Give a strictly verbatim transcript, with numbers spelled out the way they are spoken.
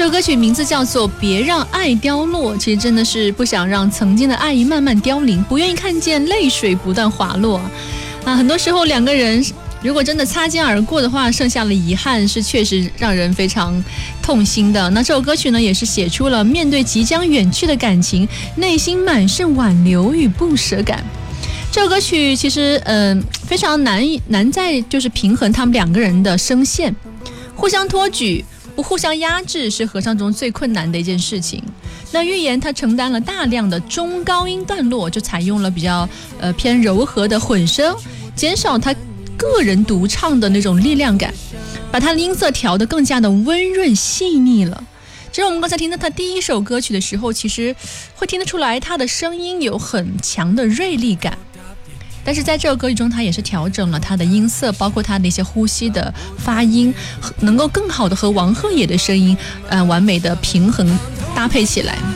这首歌曲名字叫做《别让爱凋落》，其实真的是不想让曾经的爱意慢慢凋零，不愿意看见泪水不断滑落啊！很多时候两个人如果真的擦肩而过的话，剩下的遗憾是确实让人非常痛心的。那这首歌曲呢，也是写出了面对即将远去的感情，内心满是挽留与不舍感。这首歌曲其实嗯、呃、非常难难在就是平衡他们两个人的声线，互相托举不互相压制是合唱中最困难的一件事情。那预言他承担了大量的中高音段落，就采用了比较呃偏柔和的混声，减少他个人独唱的那种力量感，把他的音色调得更加的温润细腻了。其实我们刚才听到他第一首歌曲的时候，其实会听得出来他的声音有很强的锐利感，但是在这首歌曲中他也是调整了他的音色，包括他的一些呼吸的发音，能够更好的和王鹤野的声音呃完美的平衡搭配起来。